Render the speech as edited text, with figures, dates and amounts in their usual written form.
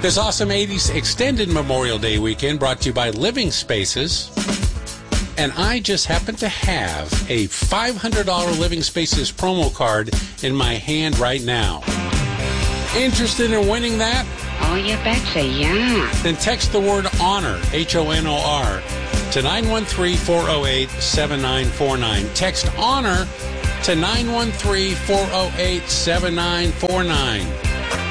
This awesome 80s extended Memorial Day weekend brought to you by Living Spaces. And I just happen to have a $500 Living Spaces promo card in my hand right now. Interested in winning that? Oh, you betcha, yeah. Then text the word HONOR, HONOR, to 913-408-7949. Text HONOR to 913-408-7949.